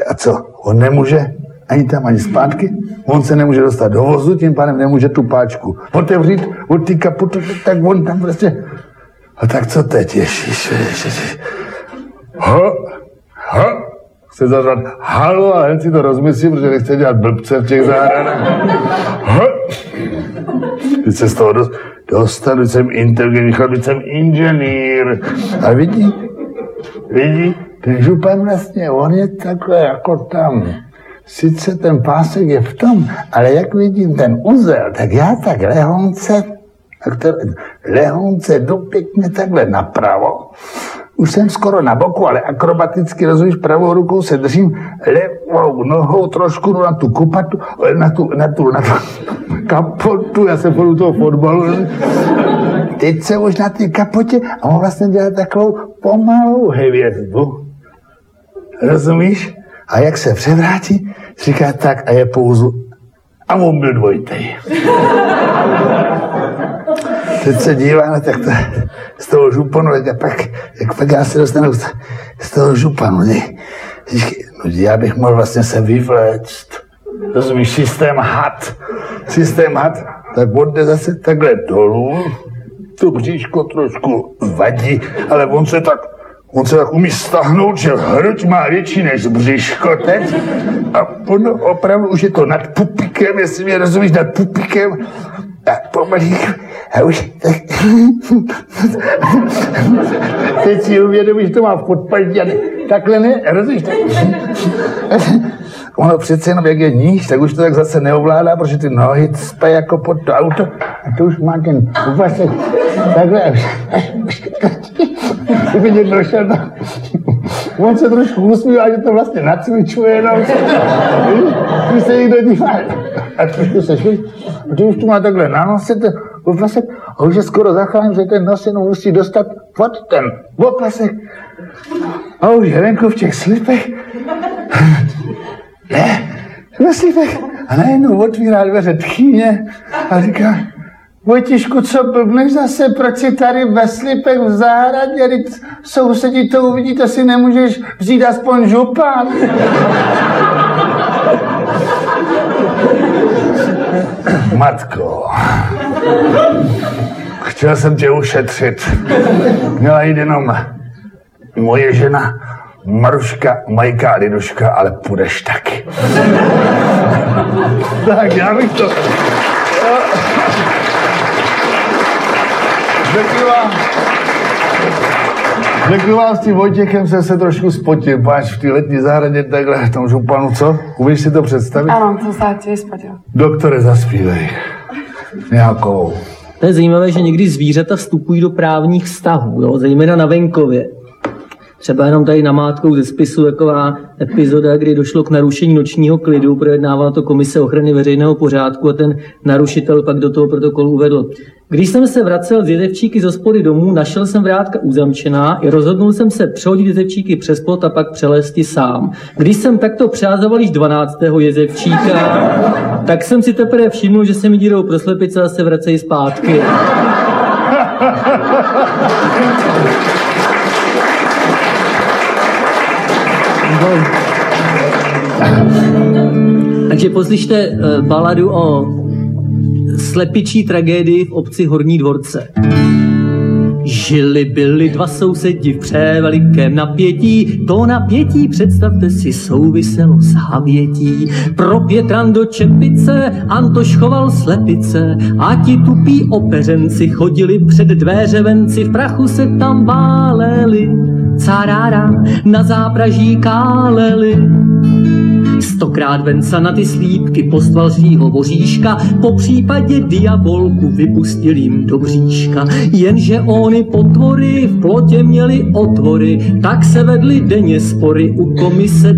A co, on nemůže ani tam, ani zpátky? On se nemůže dostat do vozu, tím pádem nemůže tu páčku otevřít od té kaputy, tak on tam prostě... A tak co teď, ježiš. Chce zařvat halo, ale jen si to rozmyslí, protože nechce dělat blbce v těch zahradách. Teď se z toho dostanu, jsem inteligentní, jsem inženýr. A vidí, ten župan vlastně, on je takhle jako tam. Sice ten pásek je v tom, ale jak vidím ten uzel, tak já tak lehonce dopěkně takhle napravo. Už jsem skoro na boku, ale akrobaticky, rozumíš, pravou rukou se držím levou nohou trošku na tu kupatu, na tu kapotu, já jsem půjdu toho fotbalu. Teď se už na té kapotě a on vlastně dělá takovou pomalou hvězdu. Rozumíš? A jak se převrátí, říká tak a je pouzu. A on byl dvojitej. Teď se dívá, tak to, z toho županu, jak pak já se dostanu z toho županu. No, já bych mohl vlastně se vyvléct. Rozumíš, systém had, tak on jde zase takhle dolů, to bříško trošku vadí, ale on se tak umí stáhnout, že hruď má větší než bříško teď. A on opravdu už je to nad pupíkem, jestli mě rozumíš, nad pupíkem. A pomalíku, a už tak... Teď si uvědomíš, že to má v podpaždí, ale takhle ne, rozumíš? Ono přece jenom, jak je níž, tak už to tak zase neovládá, protože ty nohy spají jako pod to auto a to už má ten úvazek takhle. Kdyby někdo šel tam, on se trošku usmívá, že to vlastně nacvičuje jenom. Když se někdo dívá a trošku se šví, a ty už tu má takhle na nose ten opasek a už je skoro zachránil, že ten nos jenom musí dostat pod ten opasek. A už je venku v těch slipech. Ne, ve slipech. A najednou otvírá dveře tchýně a říká, Vojtišku, co blbneš zase, proč si tady ve slipech v zahradě, když sousedí to uvidí, to si nemůžeš vzít aspoň župan. Matko, chtěl jsem tě ušetřit. Měla jít jenom moje žena, Maruška, Majka a Liduška, ale půjdeš taky. Tak já bych to... Řeknu vám, s tím Vojtěchem jsem se trošku spotil, páč v té letní zahradě takhle v tom županu, co? Umíš si to představit? Ano, to se tě spotil. Doktore, zaspívej. Nějakou. To je zajímavé, že někdy zvířata vstupují do právních vztahů, jo? Zejména na venkově. Třeba jenom tady namátkou ze spisu taková epizoda, kdy došlo k narušení nočního klidu, projednávala to Komise ochrany veřejného pořádku a ten narušitel pak do toho protokolu uvedl. Když jsem se vracel z jezevčíky z hospody domů, našel jsem vrátka uzamčená i rozhodnul jsem se přehodit jezevčíky přes plot a pak přelézti sám. Když jsem takto přázoval již 12. jezevčíka, tak jsem si teprve všiml, že se mi dírou pro slepice a se vracejí zpátky. Takže poslyšte baladu o slepičí tragédii v obci Horní Dvorce. Žili byli dva sousedi v převelikém napětí, to napětí, představte si, souviselo s havětí. Pro Pětran do čepice Antoš choval slepice a ti tupí opeřenci chodili před dveře venci, v prachu se tam váleli, carára na zápraží káleli. 100krát venca na ty slípky postval svýho voříška, po případě diabolku vypustil jim do bříška. Jenže ony potvory v plotě měly otvory, tak se vedly denně spory u komise